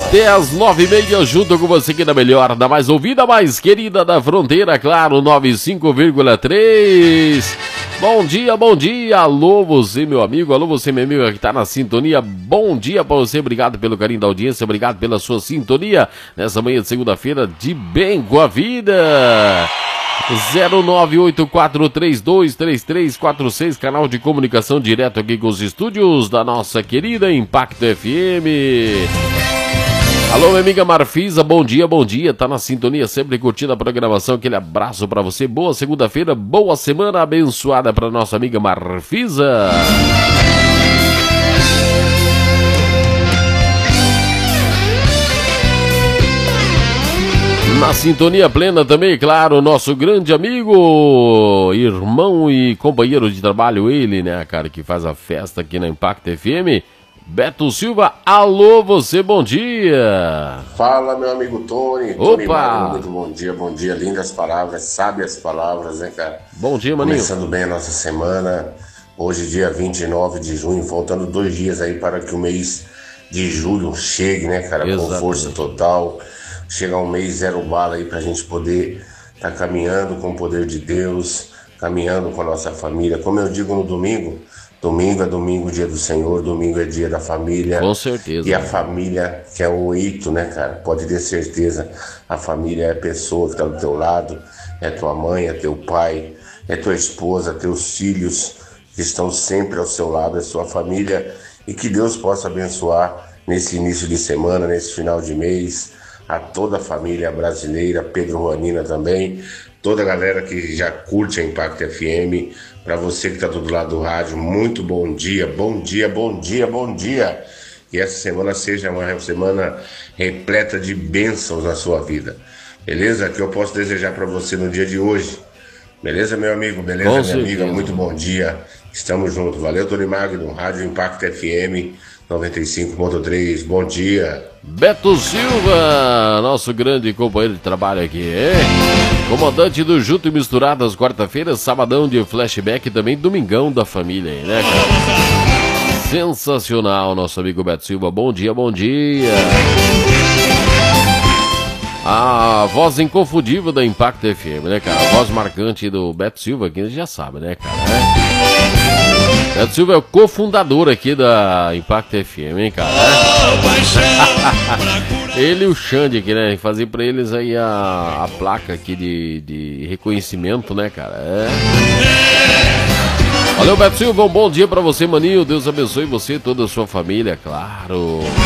Até as 9h30, junto com você aqui na melhor, da mais ouvida, mais querida da fronteira, claro, 95,3. Bom dia, alô você meu amigo, alô você minha amiga que tá na sintonia, bom dia pra você, obrigado pelo carinho da audiência, obrigado pela sua sintonia, nessa manhã de segunda-feira, de bem com a vida. 0984323346, canal de comunicação direto aqui com os estúdios da nossa querida Impacto FM. Alô, minha amiga Marfisa, bom dia, tá na sintonia, sempre curtindo a programação, aquele abraço pra você, boa segunda-feira, boa semana abençoada pra nossa amiga Marfisa. Na sintonia plena também, claro, nosso grande amigo, irmão e companheiro de trabalho, ele, né, cara, que faz a festa aqui na Impacto FM, Beto Silva. Alô, você, bom dia. Fala, meu amigo Tony. Opa. Tony Magno, muito bom dia, lindas palavras, sábias palavras, né, cara? Bom dia, maninho. Começando bem a nossa semana, hoje dia 29 de junho, faltando 2 dias aí para que o mês de julho chegue, né, cara, Exatamente. com força total. Chegar um mês zero bala aí pra gente poder estar caminhando com o poder de Deus, caminhando com a nossa família. Como eu digo no domingo, domingo é domingo, dia do Senhor, domingo é dia da família. Com certeza. E a família, que é o eito, né, cara? Pode ter certeza, a família é a pessoa que tá do teu lado, é tua mãe, é teu pai, é tua esposa, teus filhos, que estão sempre ao seu lado, é sua família. E que Deus possa abençoar nesse início de semana, nesse final de mês, a toda a família brasileira, Pedro Juanina também, toda a galera que já curte a Impacto FM, para você que está do lado do rádio, muito bom dia. Que essa semana seja uma semana repleta de bênçãos na sua vida, beleza? Que eu posso desejar para você no dia de hoje, beleza, meu amigo? Beleza, minha amiga? Muito bom dia, estamos juntos, valeu, Tony Magno, Rádio Impacto FM 95.3, bom dia. Beto Silva, nosso grande companheiro de trabalho aqui, hein? Comandante do Junto e Misturadas, quarta-feira, sabadão de flashback, também domingão da família aí, né, cara? Sensacional, nosso amigo Beto Silva, bom dia. A voz inconfundível da Impacto FM, né, cara? A voz marcante do Beto Silva, que a gente já sabe, né, cara? Beto Silva é o cofundador aqui da Impacto FM, hein, cara? Ele e o Xande aqui, né? Fazer pra eles aí a placa aqui de reconhecimento, né, cara? Valeu, Beto Silva, um bom dia pra você, maninho. Deus abençoe você e toda a sua família, claro.